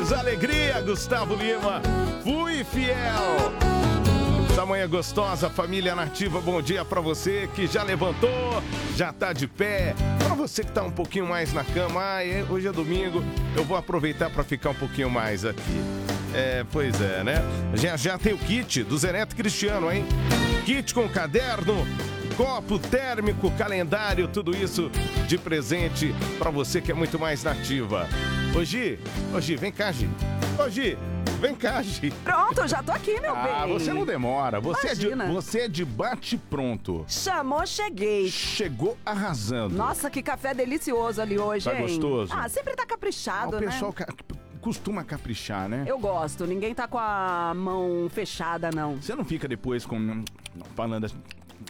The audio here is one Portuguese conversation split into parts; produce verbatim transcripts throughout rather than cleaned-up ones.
mais alegria, Gustavo Lima. Fui fiel. Essa manhã gostosa, família nativa, bom dia pra você que já levantou, já tá de pé. Pra você que tá um pouquinho mais na cama, ah, é, hoje é domingo, eu vou aproveitar pra ficar um pouquinho mais aqui. É, pois é, né? Já, já tem o kit do Zeneto Cristiano, hein? Kit com caderno, copo térmico, calendário, tudo isso de presente pra você que é muito mais nativa. Ô Gi, ô Gi, vem cá, Gi. Ô Gi, vem cá, Gi. Pronto, eu já tô aqui, meu bem. Ah, você não demora. Você é, de, Imagina. você é de bate-pronto. Chamou, cheguei. Chegou arrasando. Nossa, que café delicioso ali hoje, Tá hein? gostoso? Ah, sempre tá caprichado, Ah, o né? pessoal ca- costuma caprichar, né? Eu gosto, ninguém tá com a mão fechada, não. Você não fica depois com... falando assim...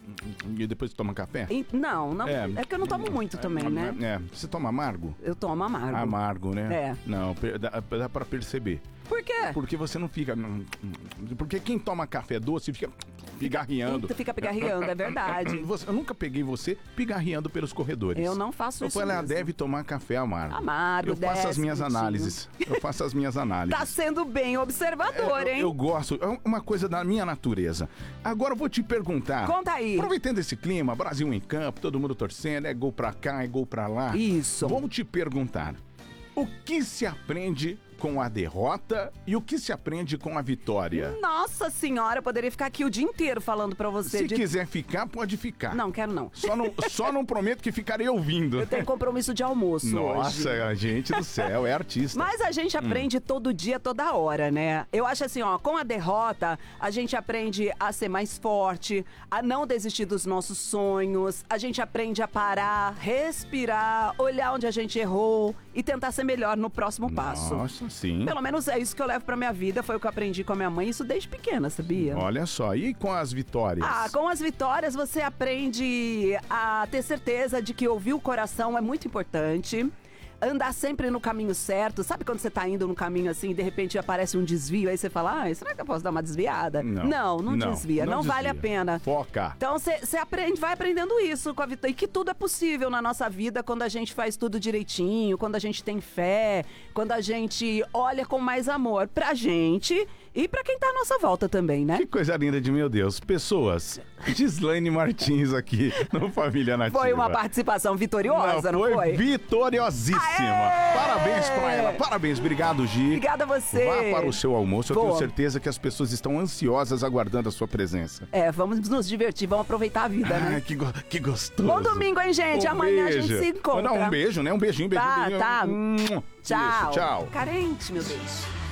e depois toma café? E- não, não É. é. que eu não tomo muito também, né? É, você toma amargo? Eu tomo amargo. Amargo, né? É. Não, per- dá, dá pra perceber. Por quê? Porque você não fica... Porque quem toma café doce fica pigarreando. Tu fica pigarreando, é verdade. Você- eu nunca peguei você pigarreando pelos corredores. Eu não faço Eu isso falei, ela mesmo. deve tomar café amargo. Amargo, Eu faço as desce, minhas frutinho. análises. Eu faço as minhas análises. Tá sendo bem observador, eu, hein? eu gosto, é uma coisa da minha natureza. Agora eu vou te perguntar. Conta aí. Aproveitando esse clima, Brasil em campo, todo mundo torcendo, é gol pra cá, é gol pra lá. Isso. Vou te perguntar. O que se aprende com a derrota e o que se aprende com a vitória? Nossa senhora, eu poderia ficar aqui o dia inteiro falando pra você. Se de- quiser ficar, pode ficar. Não, quero não. Só não, só não prometo que ficarei ouvindo. Eu tenho compromisso de almoço Nossa, hoje. a gente do céu, é artista. Mas a gente aprende todo dia, toda hora, né? Eu acho assim, ó, com a derrota, a gente aprende a ser mais forte, a não desistir dos nossos sonhos, a gente aprende a parar, respirar, olhar onde a gente errou e tentar ser melhor no próximo passo. Nossa, sim. Pelo menos é isso que eu levo pra minha vida, foi o que eu aprendi com a minha mãe, isso desde pequena, sabia? Olha só, e com as vitórias? Ah, com as vitórias você aprende a ter certeza de que ouvir o coração é muito importante. Andar sempre no caminho certo. Sabe quando você tá indo no caminho assim e de repente aparece um desvio, aí você fala, ah, será que eu posso dar uma desviada? Não, não, não não, desvia, não, não vale a desvia. pena. Foca. Então você aprende, vai aprendendo isso com a vitória. E que tudo é possível na nossa vida quando a gente faz tudo direitinho, quando a gente tem fé, quando a gente olha com mais amor pra gente e pra quem tá à nossa volta também, né? Que coisa linda de meu Deus. Pessoas, Gislaine Martins aqui no Família Nativa. Foi uma participação vitoriosa, não, foi? foi? Vitoriosíssima. Aê! Parabéns pra ela. Parabéns, obrigado, Gi. Obrigada a você. Vá para o seu almoço. Eu Vou. tenho certeza que as pessoas estão ansiosas aguardando a sua presença. É, vamos nos divertir, vamos aproveitar a vida, né? Ai, que, go- que gostoso. Bom domingo, hein, gente? Um Amanhã a beijo. gente se encontra. Não, um beijo, né? Um beijinho, beijinho. Tá, beijinho. tá. Hum, Tchau. Isso, tchau. Carente, meu Deus.